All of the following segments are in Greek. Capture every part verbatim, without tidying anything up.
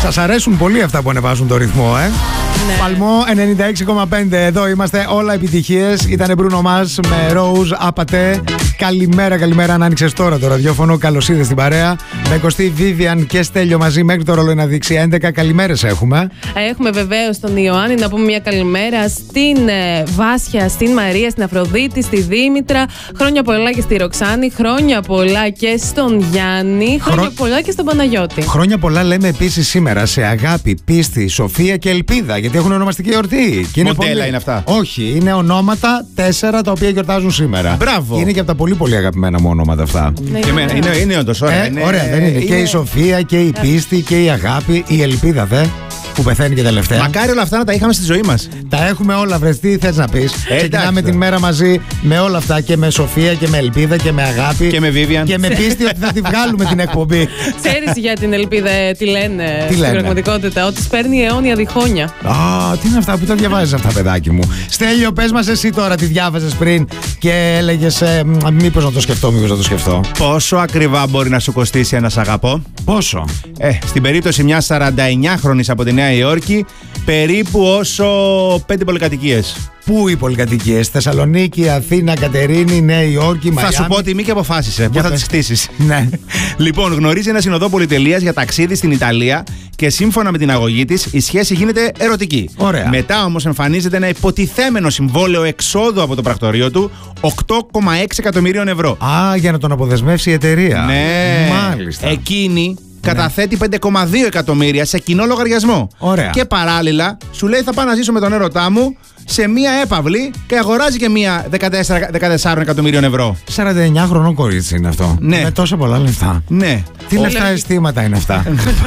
Σας αρέσουν πολύ αυτά που ανεβάζουν το ρυθμό, ε? Ναι. Παλμό ενενήντα έξι κόμμα πέντε. Εδώ είμαστε, όλα επιτυχίες. Ήτανε Bruno Mars με Rose Άπατε. Καλημέρα, καλημέρα. Αν άνοιξες τώρα το ραδιόφωνο, καλώς ήρθες στην παρέα. Με Κωστή, Vivian και Στέλιο μαζί μέχρι το ρολόι να δείξει έντεκα. Καλημέρες έχουμε. Έχουμε βεβαίως τον Ιωάννη να πούμε μια καλημέρα στην ε, Βάσια, στην Μαρία, στην Αφροδίτη, στη Δήμητρα. Χρόνια πολλά και στη Ροξάνη. Χρόνια πολλά και στον Γιάννη. Χρόνια Χρο... πολλά και στον Παναγιώτη. Χρόνια πολλά λέμε επίσης σήμερα σε αγάπη, πίστη, σοφία και ελπίδα. Γιατί έχουν ονομαστική εορτή. Και είναι μοντέλα πολύ... είναι αυτά. Όχι, είναι ονόματα τέσσερα τα οποία γιορτάζουν σήμερα. Μπράβο. Είναι και από τα πολύ πολύ αγαπημένα μου ονόματα αυτά. Ναι, και εμένα, είναι, είναι όντως ωραία. Ε, είναι, ωραία, δεν είναι. είναι. Και η σοφία και η πίστη και η αγάπη, η ελπίδα δε. Που πεθαίνει και τελευταία. Μακάρι όλα αυτά να τα είχαμε στη ζωή μας. Τα έχουμε όλα, βρες, τι θες να πεις. Ε, Ξεκινάμε την μέρα μαζί με όλα αυτά και με σοφία και με ελπίδα και με αγάπη. Και με Vivian. Και με πίστη ότι θα τη βγάλουμε την εκπομπή. Ξέρεις για την ελπίδα τι λένε Τι στην λένε? πραγματικότητα? Ότι σπέρνει αιώνια διχόνια. Α, τι είναι αυτά που τα διαβάζεις αυτά, παιδάκι μου. Στέλιο, πες μας εσύ τώρα τι διάβαζες πριν και έλεγες ε, μήπως να το σκεφτώ, μήπως να το σκεφτώ. Πόσο ακριβά μπορεί να σου κοστίσει ένα αγαπώ? Πόσο? Ε, στην περίπτωση μιας σαρανταεννιάχρονης από τη Νέα Υόρκη, περίπου όσο πέντε πολυκατοικίες. Πού οι πολυκατοικίες? Θεσσαλονίκη, Αθήνα, Κατερίνη, Νέα Υόρκη, Μαϊάμι. Θα σου πω τιμή και αποφάσισε. Πού θα πες. τις χτίσεις. Ναι. Λοιπόν, γνωρίζει ένα συνοδό πολυτελείας για ταξίδι στην Ιταλία και σύμφωνα με την αγωγή της, η σχέση γίνεται ερωτική. Ωραία. Μετά όμως εμφανίζεται ένα υποτιθέμενο συμβόλαιο εξόδου από το πρακτορείο του οκτώ κόμμα έξι εκατομμυρίων ευρώ. Α, για να τον αποδεσμεύσει η εταιρεία. Ναι. Μάλιστα. Εκείνη καταθέτει πέντε κόμμα δύο εκατομμύρια σε κοινό λογαριασμό. Ωραία. Και παράλληλα σου λέει θα πάω να ζήσω με τον έρωτά μου σε μία έπαυλη και αγοράζει και μία δεκατέσσερα δεκατέσσερα εκατομμύριων ευρώ. σαράντα εννιά χρονών κορίτσι είναι αυτό. Ναι. Με τόσα πολλά λεφτά. Ναι. Τι Ο... λεφτά αισθήματα είναι αυτά.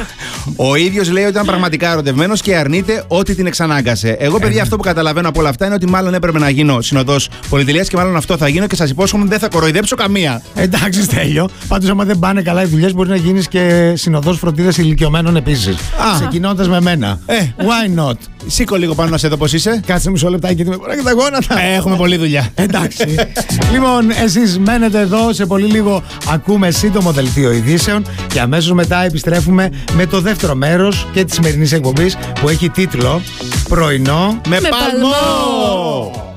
Ο ίδιος λέει ότι ήταν πραγματικά ερωτευμένος και αρνείται ότι την εξανάγκασε. Εγώ, παιδιά, αυτό που καταλαβαίνω από όλα αυτά είναι ότι μάλλον έπρεπε να γίνω συνοδός πολυτελείας και μάλλον αυτό θα γίνω και σας υπόσχομαι δεν θα κοροϊδέψω καμία. Εντάξει, Στέλιο. Πάντως, άμα δεν πάνε καλά οι δουλειές, μπορεί να γίνεις και συνοδός φροντίδας ηλικιωμένων επίσης. Ξεκινώντας με μένα. Ε, Why not? Σήκω λίγο πάνω να σε δω πώς είσαι. Κάτσε μισό λεπτάκι γιατί με ποράει και τα γόνατα. Ε, έχουμε πολλή δουλειά. Εντάξει. Λοιπόν, εσείς μένετε εδώ. Σε πολύ λίγο ακούμε σύντομο δελτίο ειδήσεων και αμέσως μετά επιστρέφουμε με το δεύτερο μέρος και τη σημερινής εκπομπής που έχει τίτλο Πρωινό με, με παλμό.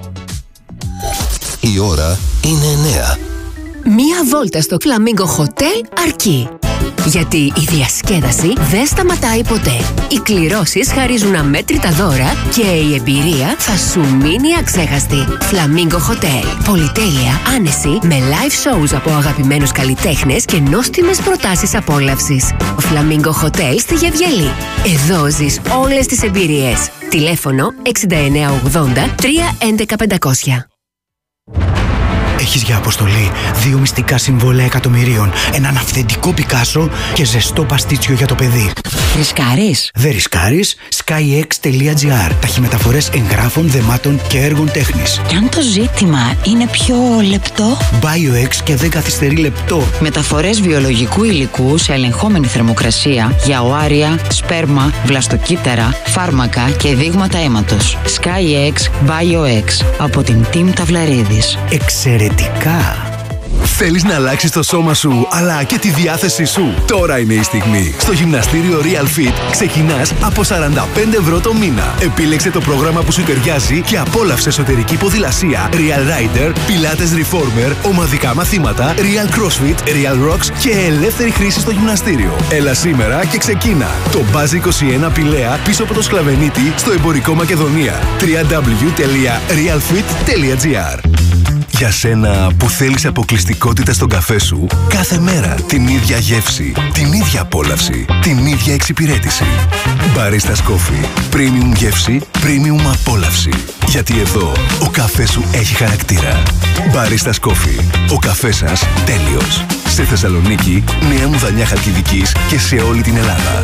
Η ώρα είναι εννέα. Μία βόλτα στο Flamingo Hotel αρκεί. Γιατί η διασκέδαση δεν σταματάει ποτέ. Οι κληρώσεις χαρίζουν αμέτρητα δώρα και η εμπειρία θα σου μείνει αξέχαστη. Flamingo Hotel. Πολυτέλεια, άνεση, με live shows από αγαπημένους καλλιτέχνες και νόστιμες προτάσεις απόλαυσης. Flamingo Hotel στη Γευγελή. Εδώ ζεις όλες τις εμπειρίες. Τηλέφωνο έξι εννιά ογδόντα τρία έντεκα πεντακόσια. Έχεις για αποστολή δύο μυστικά συμβόλαια εκατομμυρίων, έναν αυθεντικό Πικάσο και ζεστό παστίτσιο για το παιδί. Ρισκάρεις? Δεν ρισκάρεις. skyex.gr. Ταχυμεταφορές εγγράφων, δεμάτων και έργων τέχνης. Κι αν το ζήτημα είναι πιο λεπτό? BioX και δεν καθυστερεί λεπτό. Μεταφορές βιολογικού υλικού σε ελεγχόμενη θερμοκρασία για οάρια, σπέρμα, βλαστοκύτταρα, φάρμακα και δείγματα αίματος. SkyX BioX από την Team Ταυλαρίδης. Εξαιρετικά! Θέλεις να αλλάξεις το σώμα σου, αλλά και τη διάθεσή σου? Τώρα είναι η στιγμή. Στο γυμναστήριο Real Fit ξεκινάς από σαράντα πέντε ευρώ το μήνα. Επίλεξε το πρόγραμμα που σου ταιριάζει και απόλαυσε εσωτερική ποδηλασία, Real Rider, Pilates Reformer, ομαδικά μαθήματα, Real CrossFit, Real Rocks και ελεύθερη χρήση στο γυμναστήριο. Έλα σήμερα και ξεκίνα. Το Buzz είκοσι ένα Πηλαία πίσω από το Σκλαβενίτη στο εμπορικό Μακεδονία. double-u double-u double-u τελεία real fit τελεία gr. Για σένα που θέλεις αποκλειστικότητα στον καφέ σου, κάθε μέρα την ίδια γεύση, την ίδια απόλαυση, την ίδια εξυπηρέτηση. Baristas Coffee. Premium γεύση, premium απόλαυση. Γιατί εδώ ο καφές σου έχει χαρακτήρα. Baristas Coffee. Ο καφές σας τέλειος. Σε Θεσσαλονίκη, Νέα Μουδανιά Χαλκιδικής και σε όλη την Ελλάδα.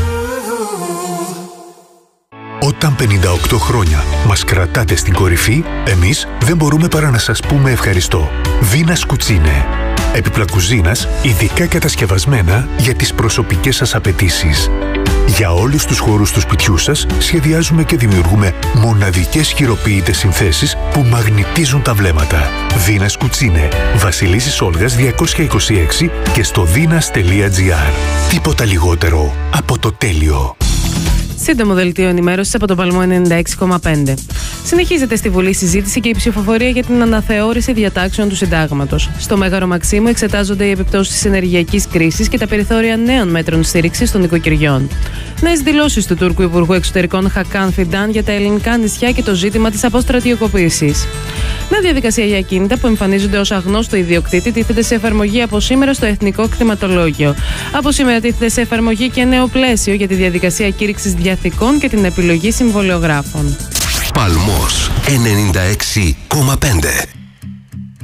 Όταν πενήντα οκτώ χρόνια μας κρατάτε στην κορυφή, εμείς δεν μπορούμε παρά να σας πούμε ευχαριστώ. Βίνας Κουτσίνε. Έπιπλα κουζίνας, ειδικά κατασκευασμένα για τις προσωπικές σας απαιτήσεις. Για όλους τους χώρους του σπιτιού σας σχεδιάζουμε και δημιουργούμε μοναδικές χειροποίητες συνθέσεις που μαγνητίζουν τα βλέμματα. Βίνας Κουτσίνε. Βασιλίσσης Όλγας διακόσια είκοσι έξι και στο βίνας τελεία gr. Τίποτα λιγότερο από το τέλειο. Σύντομο δελτίο ενημέρωσης από το Παλμό ενενήντα έξι κόμμα πέντε. Συνεχίζεται στη Βουλή συζήτηση και η ψηφοφορία για την αναθεώρηση διατάξεων του Συντάγματος. Στο Μέγαρο Μαξίμου εξετάζονται οι επιπτώσεις της ενεργειακής κρίσης και τα περιθώρια νέων μέτρων στήριξης των νοικοκυριών. Νέες δηλώσεις του Τούρκου Υπουργού Εξωτερικών Χακάν Φιντάν για τα ελληνικά νησιά και το ζήτημα της αποστρατιωτικοποίησης. Νέα διαδικασία για ακίνητα που εμφανίζονται ως αγνώστο ιδιοκτήτη τίθεται σε εφαρμογή από σήμερα στο Εθνικό Κτηματολόγιο. Από σήμερα τίθεται σε εφαρμογή και νέο πλαίσιο για τη διαδικασία κήρυξης διαθηκών και την επιλογή συμβολιογράφων. Παλμός ενενήντα έξι κόμμα πέντε.